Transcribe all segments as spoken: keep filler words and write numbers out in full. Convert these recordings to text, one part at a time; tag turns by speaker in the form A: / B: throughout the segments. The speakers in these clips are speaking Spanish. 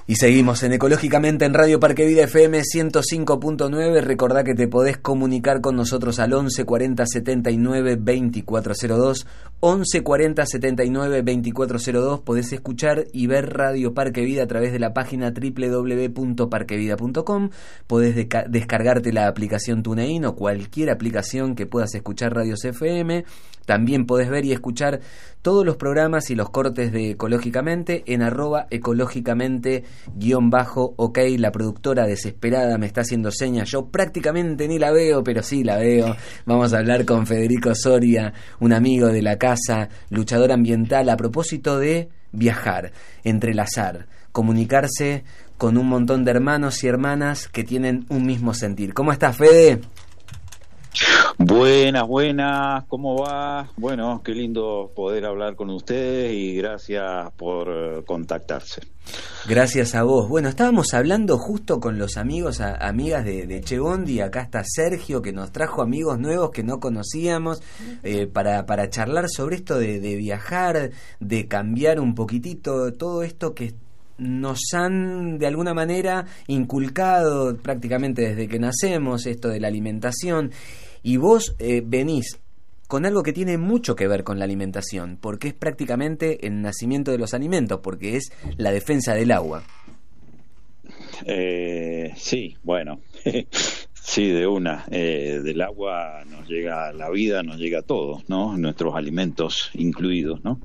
A: Y seguimos en Ecológicamente en Radio Parque Vida F M ciento cinco punto nueve. Recordá que te podés comunicar con nosotros al once cuarenta setenta y nueve veinticuatro cero dos. once cuarenta setenta y nueve veinticuatro cero dos. Podés escuchar y ver Radio Parque Vida a través de la página doble u doble u doble u punto parquevida punto com. Podés deca- descargarte la aplicación TuneIn o cualquier aplicación que puedas escuchar radios F M. También podés ver y escuchar todos los programas y los cortes de Ecológicamente en arroba ecológicamente guión bajo ok. La productora desesperada me está haciendo señas, yo prácticamente ni la veo, pero sí la veo. Vamos a hablar con Federico Soria, un amigo de la casa, luchador ambiental, a propósito de viajar, entrelazar, comunicarse con un montón de hermanos y hermanas que tienen un mismo sentir. ¿Cómo estás, Fede?
B: Buenas, buenas, ¿cómo va? Bueno, qué lindo poder hablar con ustedes y gracias por uh, contactarse.
A: Gracias a vos. Bueno, estábamos hablando justo con los amigos, a, amigas de, de Che Bondi. Acá está Sergio, que nos trajo amigos nuevos que no conocíamos, eh, para, para charlar sobre esto de, de viajar, de cambiar un poquitito todo esto que nos han de alguna manera inculcado prácticamente desde que nacemos, esto de la alimentación. Y vos eh, venís con algo que tiene mucho que ver con la alimentación, porque es prácticamente el nacimiento de los alimentos, porque es la defensa del agua.
B: Eh, sí, bueno, sí, de una. Eh, del agua nos llega la vida, nos llega todo, ¿no? Nuestros alimentos incluidos, ¿no?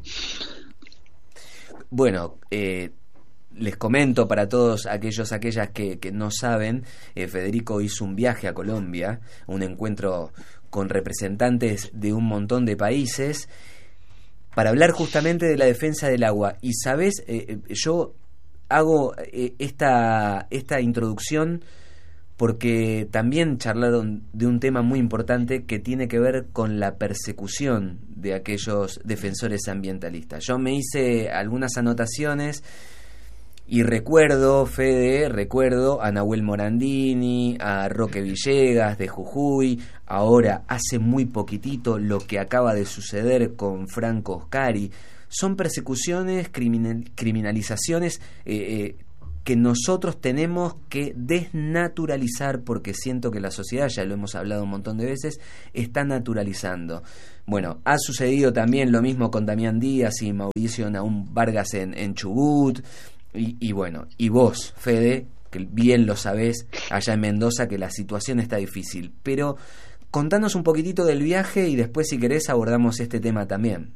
A: Bueno, eh, les comento para todos aquellos, aquellas que, que no saben, eh, Federico hizo un viaje a Colombia, un encuentro con representantes de un montón de países, para hablar justamente de la defensa del agua. Y sabes, eh, yo hago eh, esta, esta introducción porque también charlaron de un tema muy importante que tiene que ver con la persecución de aquellos defensores ambientalistas. Yo me hice algunas anotaciones y recuerdo, Fede, recuerdo a Nahuel Morandini, a Roque Villegas de Jujuy, ahora hace muy poquitito lo que acaba de suceder con Franco Oscari. Son persecuciones, criminal, criminalizaciones eh, eh, que nosotros tenemos que desnaturalizar, porque siento que la sociedad, ya lo hemos hablado un montón de veces, está naturalizando. Bueno, ha sucedido también lo mismo con Damián Díaz y Mauricio Nahum Vargas en, en Chubut. Y, y bueno, y vos, Fede, que bien lo sabés, allá en Mendoza, que la situación está difícil. Pero contanos un poquitito del viaje y después, si querés, abordamos este tema también.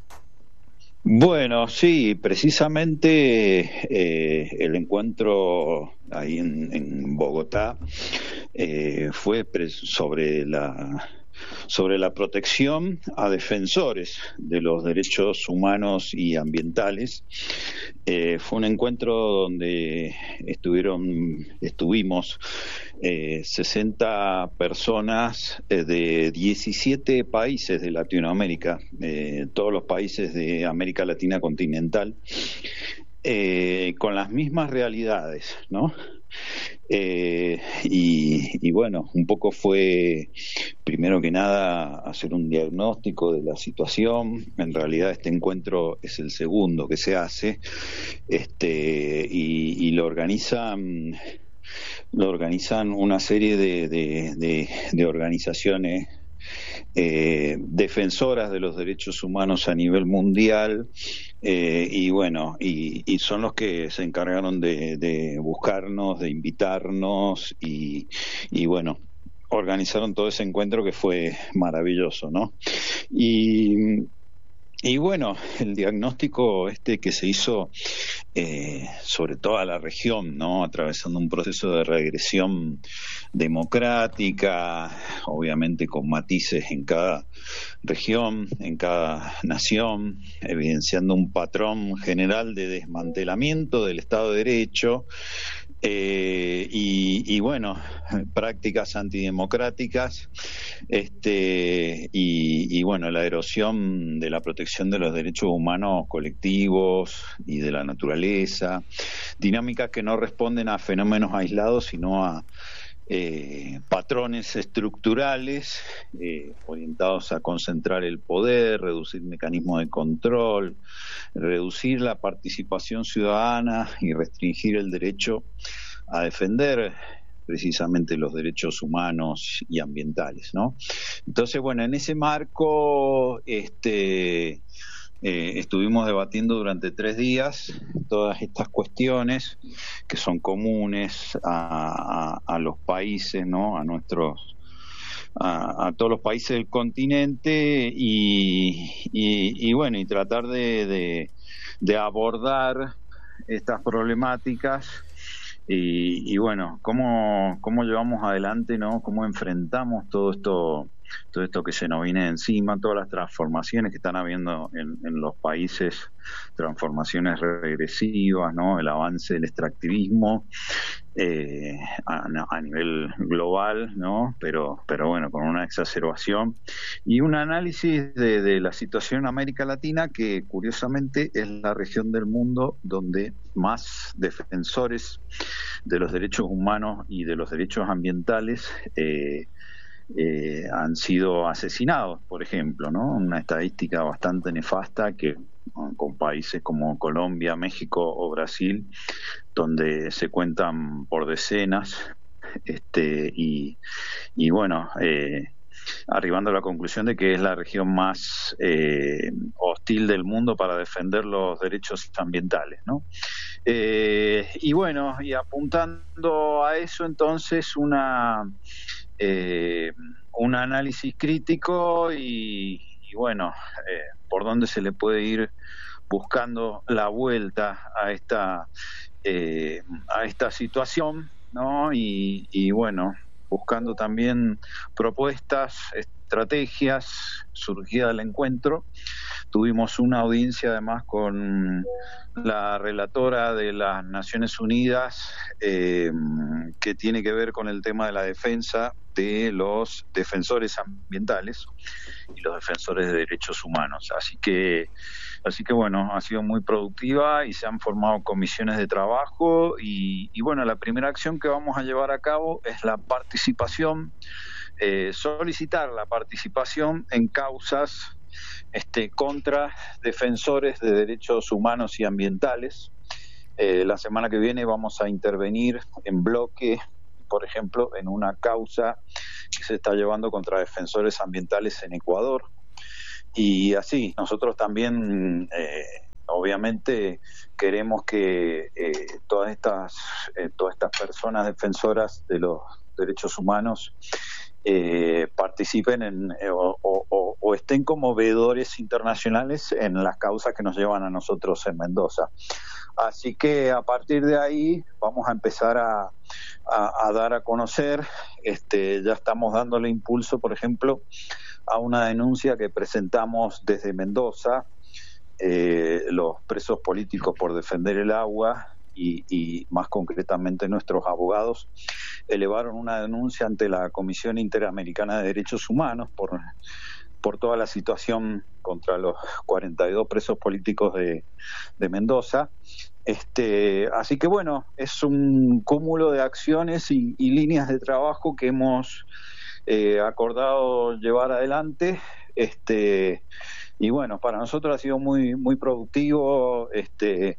B: Bueno, sí, precisamente eh, el encuentro ahí en, en Bogotá eh, fue pre- sobre la... sobre la protección a defensores de los derechos humanos y ambientales. Eh, fue un encuentro donde estuvieron, estuvimos eh, sesenta personas eh, de diecisiete países de Latinoamérica, eh, todos los países de América Latina continental, eh, con las mismas realidades, ¿no? Eh, y, y bueno, un poco fue, primero que nada, hacer un diagnóstico de la situación. En realidad este encuentro es el segundo que se hace, este, y, y lo organizan, lo organizan una serie de, de, de, de organizaciones eh, defensoras de los derechos humanos a nivel mundial. Eh, y bueno, y, y son los que se encargaron de, de buscarnos, de invitarnos y, y bueno, organizaron todo ese encuentro que fue maravilloso, ¿no? Y, y bueno, el diagnóstico este que se hizo eh, sobre toda la región, ¿no? Atravesando un proceso de regresión democrática, obviamente con matices en cada región, en cada nación, evidenciando un patrón general de desmantelamiento del Estado de Derecho, eh, y, y bueno, prácticas antidemocráticas, este, y, y bueno, la erosión de la protección de los derechos humanos colectivos y de la naturaleza, dinámicas que no responden a fenómenos aislados, sino a eh, patrones estructurales eh, orientados a concentrar el poder, reducir mecanismos de control, reducir la participación ciudadana y restringir el derecho a defender precisamente los derechos humanos y ambientales, ¿no? Entonces, bueno, en ese marco este, eh, estuvimos debatiendo durante tres días todas estas cuestiones que son comunes a, a, a los países, ¿no? A nuestros A, a todos los países del continente y, y, y bueno, y tratar de, de, de abordar estas problemáticas y, y bueno, cómo, cómo llevamos adelante, ¿no? Cómo enfrentamos todo esto, todo esto que se nos viene encima, todas las transformaciones que están habiendo en, en los países, transformaciones regresivas, ¿no? El avance del extractivismo eh, a, a nivel global, ¿no? Pero, pero bueno, con una exacerbación y un análisis de, de la situación en América Latina, que curiosamente es la región del mundo donde más defensores de los derechos humanos y de los derechos ambientales eh, eh, han sido asesinados, por ejemplo, ¿no? Una estadística bastante nefasta que con países como Colombia, México o Brasil, donde se cuentan por decenas, este y, y bueno, eh, arribando a la conclusión de que es la región más eh, hostil del mundo para defender los derechos ambientales, ¿no? Eh, y bueno, y apuntando a eso, entonces, una eh, un análisis crítico y, y bueno, eh, por dónde se le puede ir buscando la vuelta a esta eh, a esta situación, ¿no? Y, y bueno, buscando también propuestas, estrategias surgidas del encuentro. Tuvimos una audiencia además con la relatora de las Naciones Unidas eh, que tiene que ver con el tema de la defensa de los defensores ambientales y los defensores de derechos humanos. Así que, así que bueno, ha sido muy productiva y se han formado comisiones de trabajo y, y bueno, la primera acción que vamos a llevar a cabo es la participación, eh, solicitar la participación en causas este, contra defensores de derechos humanos y ambientales. Eh, la semana que viene vamos a intervenir en bloque, por ejemplo, en una causa que se está llevando contra defensores ambientales en Ecuador. Y así, nosotros también, eh, obviamente, queremos que eh, todas estas eh, todas estas personas defensoras de los derechos humanos eh, participen en, eh, o, o, o estén como veedores internacionales en las causas que nos llevan a nosotros en Mendoza. Así que a partir de ahí vamos a empezar a, a, a dar a conocer, este, ya estamos dándole impulso, por ejemplo, a una denuncia que presentamos desde Mendoza, eh, los presos políticos por defender el agua y, y más concretamente nuestros abogados elevaron una denuncia ante la Comisión Interamericana de Derechos Humanos por por toda la situación contra los cuarenta y dos presos políticos de, de Mendoza. Este, así que bueno, es un cúmulo de acciones y, y líneas de trabajo que hemos eh, acordado llevar adelante. Este, y bueno, para nosotros ha sido muy muy productivo, este,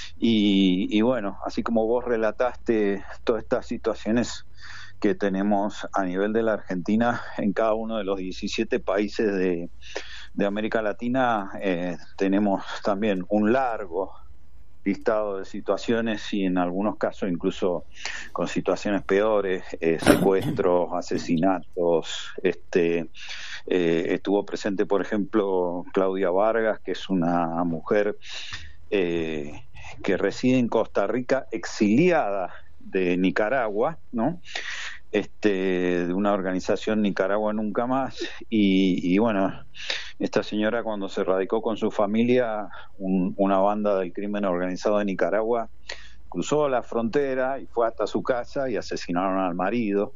B: y, y bueno, así como vos relataste todas estas situaciones que tenemos a nivel de la Argentina en cada uno de los diecisiete países de, de América Latina, eh, tenemos también un largo listado de situaciones y en algunos casos incluso con situaciones peores, eh, secuestros, asesinatos. Este, eh, estuvo presente, por ejemplo, Claudia Vargas, que es una mujer eh, que reside en Costa Rica, exiliada de Nicaragua, ¿no? Este, de una organización Nicaragua Nunca Más, y, y bueno, esta señora, cuando se radicó con su familia, un, una banda del crimen organizado de Nicaragua cruzó la frontera y fue hasta su casa y asesinaron al marido.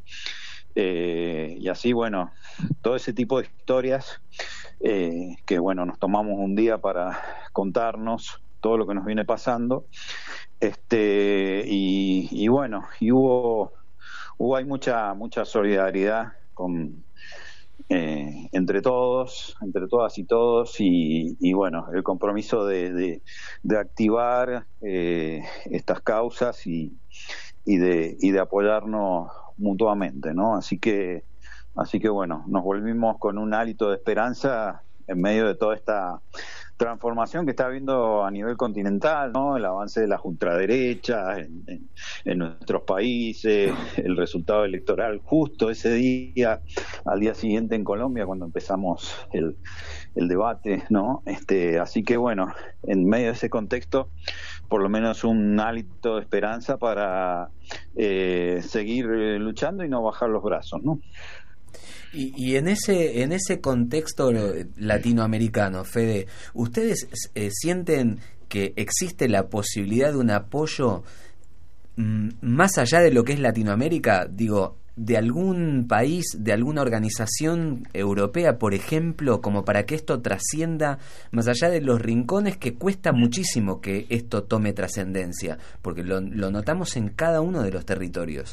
B: Eh, y así, bueno, todo ese tipo de historias eh, que bueno, nos tomamos un día para contarnos todo lo que nos viene pasando. Este, y, y bueno, y hubo hubo hay mucha mucha solidaridad con eh, entre todos, entre todas y todos, y, y bueno, el compromiso de, de, de activar eh, estas causas y, y de y de apoyarnos mutuamente, ¿no? Así que así que bueno, nos volvimos con un hálito de esperanza en medio de toda esta transformación que está habiendo a nivel continental, ¿no? El avance de las ultraderechas en, en, en nuestros países, el resultado electoral justo ese día, al día siguiente en Colombia cuando empezamos el, el debate, ¿no? Este, así que bueno, en medio de ese contexto, por lo menos un hálito de esperanza para eh, seguir luchando y no bajar los brazos, ¿no?
A: Y, y en ese en ese contexto latinoamericano, Fede, ¿ustedes eh, sienten que existe la posibilidad de un apoyo mm, más allá de lo que es Latinoamérica? Digo, de algún país, de alguna organización europea, por ejemplo, como para que esto trascienda más allá de los rincones, que cuesta muchísimo que esto tome trascendencia, porque lo, lo notamos en cada uno de los territorios.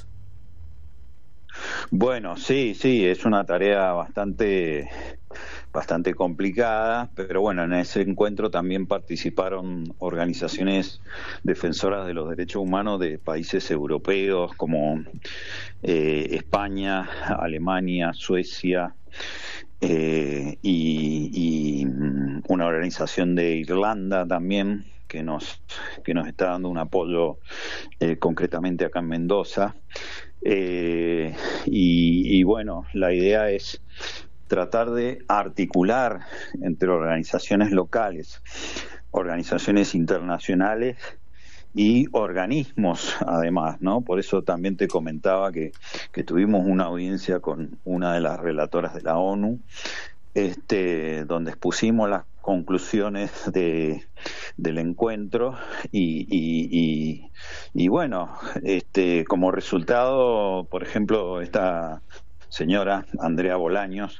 B: Bueno, sí, sí, es una tarea bastante bastante complicada, pero bueno, en ese encuentro también participaron organizaciones defensoras de los derechos humanos de países europeos como eh, España, Alemania, Suecia, eh, y, y una organización de Irlanda también que nos que nos está dando un apoyo eh, concretamente acá en Mendoza. Eh, y, y bueno, la idea es tratar de articular entre organizaciones locales, organizaciones internacionales y organismos además, ¿no? Por eso también te comentaba que, que tuvimos una audiencia con una de las relatoras de la ONU, este, donde expusimos las conclusiones de, del encuentro y, y, y, y bueno, este, como resultado, por ejemplo, esta señora Andrea Bolaños,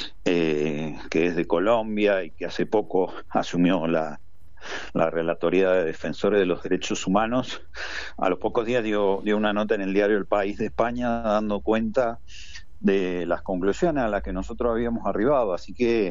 B: eh, que es de Colombia y que hace poco asumió la, la relatoría de defensores de los derechos humanos, a los pocos días dio, dio una nota en el diario El País de España dando cuenta de las conclusiones a las que nosotros habíamos arribado, así que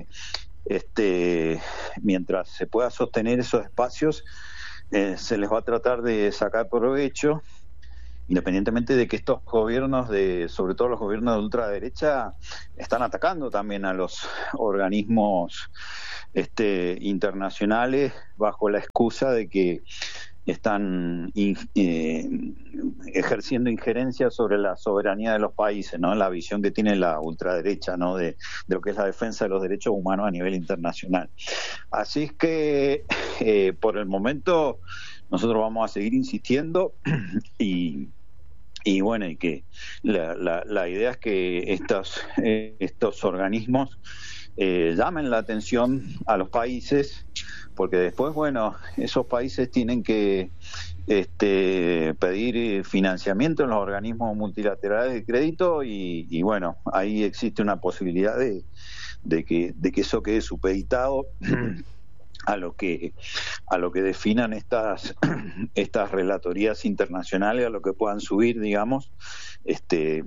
B: este mientras se pueda sostener esos espacios eh, se les va a tratar de sacar provecho, independientemente de que estos gobiernos, de sobre todo los gobiernos de ultraderecha, están atacando también a los organismos este internacionales bajo la excusa de que están eh, ejerciendo injerencia sobre la soberanía de los países, ¿no? La visión que tiene la ultraderecha, ¿no? De, de lo que es la defensa de los derechos humanos a nivel internacional. Así es que eh, por el momento nosotros vamos a seguir insistiendo y y bueno, y que la, la, la idea es que estos eh, estos organismos eh, llamen la atención a los países, porque después, bueno, esos países tienen que este, pedir financiamiento en los organismos multilaterales de crédito y, y bueno, ahí existe una posibilidad de, de que de que eso quede supeditado a lo que a lo que definan estas estas relatorías internacionales, a lo que puedan subir, digamos, este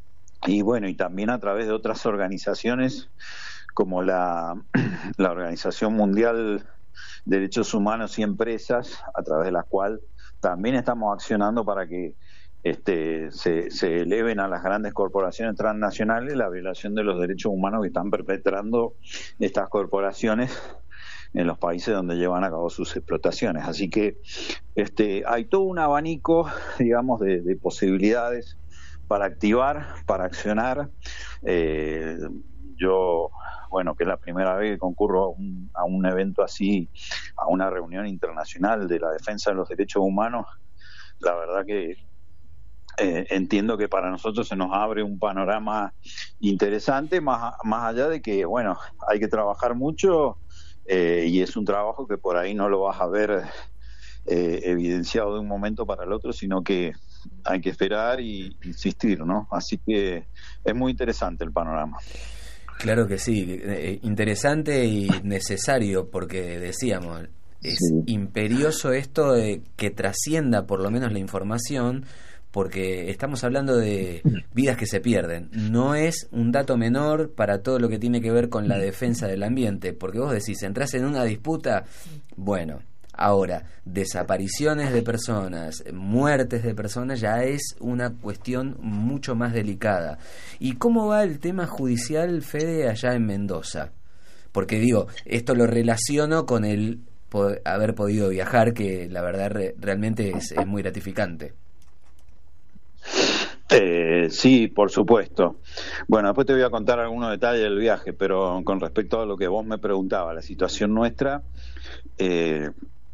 B: y bueno, y también a través de otras organizaciones como la la Organización Mundial de Derechos Humanos y Empresas, a través de la cual también estamos accionando para que este se, se eleven a las grandes corporaciones transnacionales la violación de los derechos humanos que están perpetrando estas corporaciones en los países donde llevan a cabo sus explotaciones. Así que este hay todo un abanico, digamos, de, de posibilidades para activar, para accionar. Eh, yo, bueno, que es la primera vez que concurro a un, a un evento así, a una reunión internacional de la defensa de los derechos humanos, la verdad que eh, entiendo que para nosotros se nos abre un panorama interesante, más, más allá de que, bueno, hay que trabajar mucho. Eh, y es un trabajo que por ahí no lo vas a ver eh, evidenciado de un momento para el otro, sino que hay que esperar y insistir, ¿no? Así que es muy interesante el panorama.
A: Claro que sí, eh, interesante y necesario, porque decíamos, es sí. imperioso esto de que trascienda por lo menos la información, porque estamos hablando de vidas que se pierden. No es un dato menor para todo lo que tiene que ver con la defensa del ambiente, porque vos decís, entras en una disputa, bueno, ahora, desapariciones de personas, muertes de personas, ya es una cuestión mucho más delicada. ¿Y cómo va el tema judicial, Fede, allá en Mendoza? Porque digo, esto lo relaciono con el po- haber podido viajar, que la verdad re- realmente es, es muy gratificante.
B: Eh, sí, por supuesto. Bueno, después te voy a contar algunos detalles del viaje, pero con respecto a lo que vos me preguntabas, la situación nuestra, eh,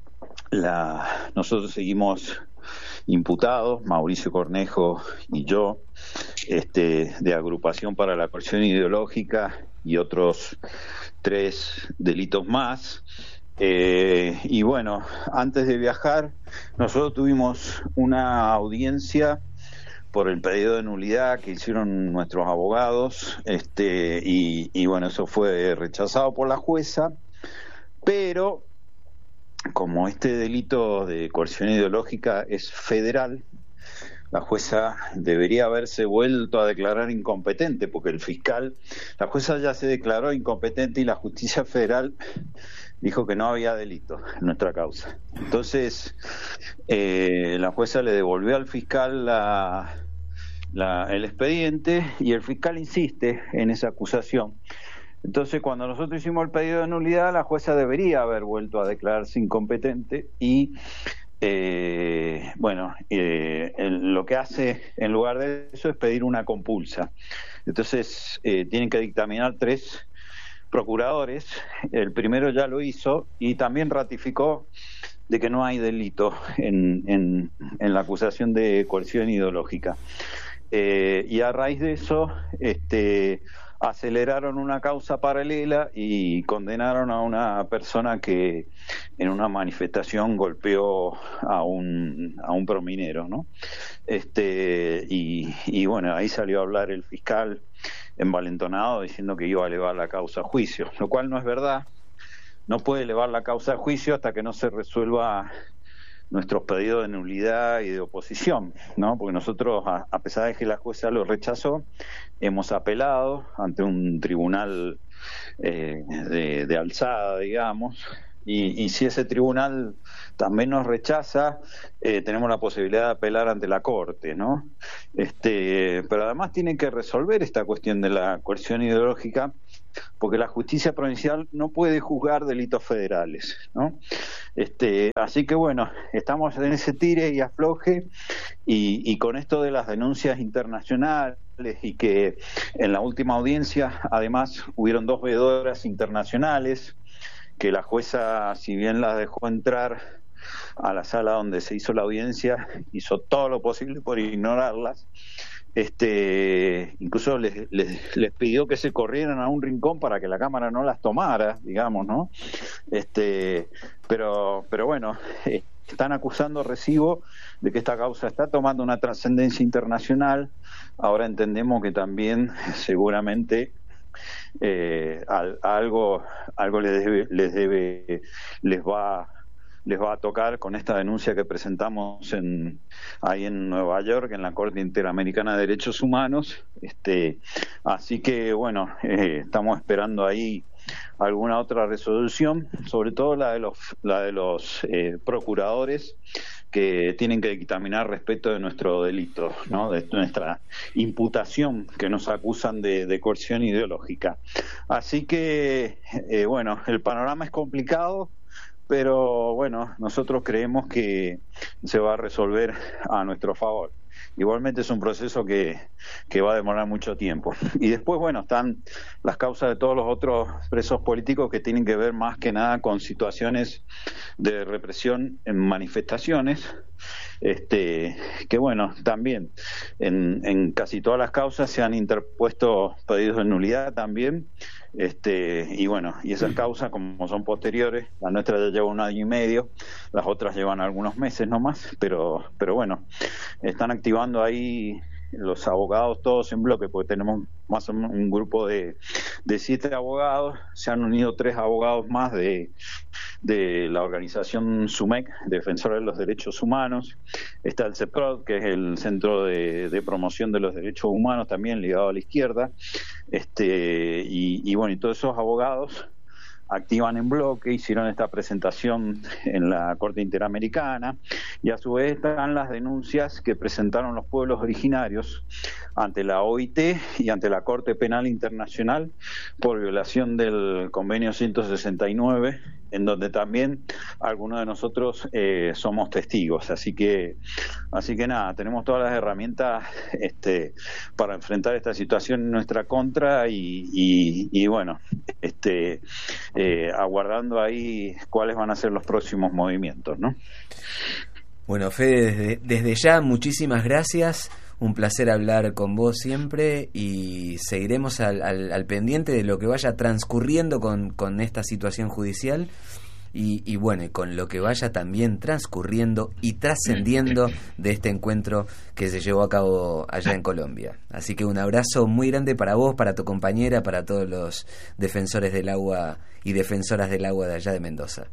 B: la, nosotros seguimos imputados, Mauricio Cornejo y yo, este, de agrupación para la coerción ideológica y otros tres delitos más. Eh, y bueno, antes de viajar, nosotros tuvimos una audiencia por el pedido de nulidad que hicieron nuestros abogados, este, y, y bueno, eso fue rechazado por la jueza, pero como este delito de coerción ideológica es federal, la jueza debería haberse vuelto a declarar incompetente, porque el fiscal, la jueza ya se declaró incompetente y la justicia federal dijo que no había delito en nuestra causa. Entonces, eh, la jueza le devolvió al fiscal la, la, el expediente y el fiscal insiste en esa acusación. Entonces, cuando nosotros hicimos el pedido de nulidad, la jueza debería haber vuelto a declararse incompetente y, eh, bueno, eh, el, lo que hace en lugar de eso es pedir una compulsa. Entonces, eh, tienen que dictaminar tres procuradores. El primero ya lo hizo y también ratificó de que no hay delito en, en, en la acusación de coerción ideológica. Eh, y a raíz de eso, este... aceleraron una causa paralela y condenaron a una persona que en una manifestación golpeó a un a un prominero, ¿no? Este y, y bueno, ahí salió a hablar el fiscal envalentonado diciendo que iba a elevar la causa a juicio, lo cual no es verdad. No puede elevar la causa a juicio hasta que no se resuelva nuestros pedidos de nulidad y de oposición, ¿no? Porque nosotros, a, a pesar de que la jueza lo rechazó, hemos apelado ante un tribunal eh, de, de alzada, digamos, y, y si ese tribunal también nos rechaza, eh, tenemos la posibilidad de apelar ante la Corte, ¿no? Este, pero además tienen que resolver esta cuestión de la coerción ideológica, porque la justicia provincial no puede juzgar delitos federales, ¿no? Este, así que bueno, estamos en ese tire y afloje, y, y con esto de las denuncias internacionales y que en la última audiencia además hubieron dos veedoras internacionales que la jueza, si bien las dejó entrar a la sala donde se hizo la audiencia, hizo todo lo posible por ignorarlas. Este, incluso les, les, les pidió que se corrieran a un rincón para que la cámara no las tomara, digamos, ¿no? Este, pero, pero bueno, eh, están acusando Recibo de que esta causa está tomando una trascendencia internacional. Ahora entendemos que también seguramente eh, al, algo, algo les debe, les debe, les va les va a tocar con esta denuncia que presentamos en, ahí en Nueva York, en la Corte Interamericana de Derechos Humanos. Este, así que, bueno, eh, estamos esperando ahí alguna otra resolución, sobre todo la de los, la de los eh, procuradores que tienen que dictaminar respecto de nuestro delito, ¿no? De nuestra imputación que nos acusan de, de coerción ideológica. Así que, eh, bueno, el panorama es complicado, pero bueno, nosotros creemos que se va a resolver a nuestro favor. Igualmente es un proceso que, que va a demorar mucho tiempo. Y después, bueno, están las causas de todos los otros presos políticos que tienen que ver más que nada con situaciones de represión en manifestaciones, este, que bueno, también en, en casi todas las causas se han interpuesto pedidos de nulidad también. Este, y bueno, y esas causas, como son posteriores, la nuestra ya lleva un año y medio, las otras llevan algunos meses nomás, pero, pero bueno, están activando ahí los abogados todos en bloque, porque tenemos más o menos un grupo de, de siete abogados. Se han unido tres abogados más de, de la organización SUMEC, Defensores de los Derechos Humanos. Está el CEPROD, que es el Centro de, de Promoción de los Derechos Humanos, también ligado a la izquierda. Este, y, y bueno, y todos esos abogados activan en bloque, hicieron esta presentación en la Corte Interamericana, y a su vez están las denuncias que presentaron los pueblos originarios ante la O I T y ante la Corte Penal Internacional por violación del Convenio ciento sesenta y nueve, en donde también algunos de nosotros eh, somos testigos. Así que, así que nada, tenemos todas las herramientas este, para enfrentar esta situación en nuestra contra y, y, y bueno, este, eh, aguardando ahí cuáles van a ser los próximos movimientos, ¿no?
A: Bueno, Fede, desde, desde ya muchísimas gracias. Un placer hablar con vos siempre y seguiremos al, al, al pendiente de lo que vaya transcurriendo con, con esta situación judicial y, y bueno, y con lo que vaya también transcurriendo y trascendiendo de este encuentro que se llevó a cabo allá en Colombia. Así que un abrazo muy grande para vos, para tu compañera, para todos los defensores del agua y defensoras del agua de allá de Mendoza.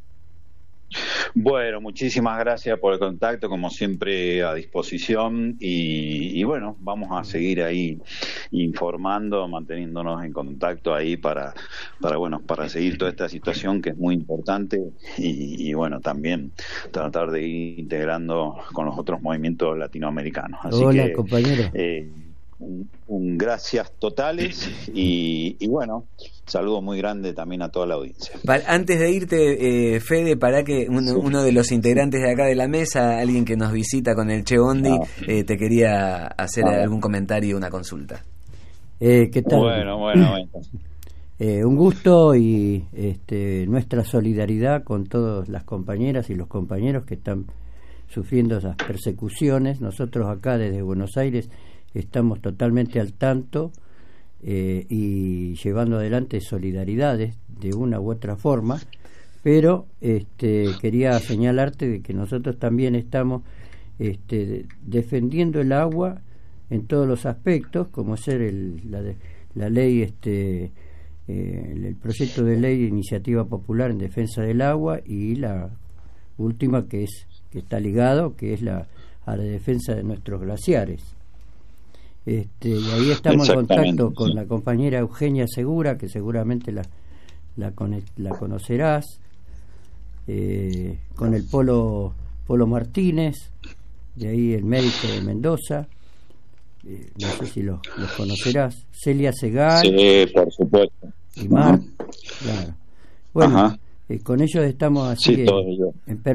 B: Bueno, muchísimas gracias por el contacto, como siempre a disposición y, y bueno, vamos a seguir ahí informando, manteniéndonos en contacto ahí para, para bueno, para seguir toda esta situación que es muy importante y, y bueno, también tratar de ir integrando con los otros movimientos latinoamericanos. Así
C: Hola,
B: que,
C: compañero.
B: Eh, un, un gracias totales y, y bueno, saludo muy grande también a toda la audiencia.
A: Para, antes de irte, eh, Fede, para que uno, uno de los integrantes de acá de la mesa, alguien que nos visita con el Che Bondi, no. eh, te quería hacer no. algún comentario, una consulta.
C: Eh, ¿Qué tal?
B: Bueno, bueno, bueno.
C: Eh, un gusto y este, nuestra solidaridad con todas las compañeras y los compañeros que están sufriendo esas persecuciones. Nosotros acá desde Buenos Aires estamos totalmente al tanto eh, y llevando adelante solidaridades de una u otra forma, pero este, quería señalarte de que nosotros también estamos este, defendiendo el agua en todos los aspectos, como ser el, la, de, la ley, este, eh, el proyecto de ley de iniciativa popular en defensa del agua y la última que es que está ligado, que es la a la defensa de nuestros glaciares. Este, y ahí estamos en contacto con la compañera Eugenia Segura, que seguramente la la, la conocerás, eh, con el Polo Polo Martínez, de ahí el médico de Mendoza, eh, no sé si los, los conocerás, Celia Segal,
B: sí, por supuesto,
C: y Mar, claro. Bueno, eh, con ellos estamos así
B: sí,
C: en, en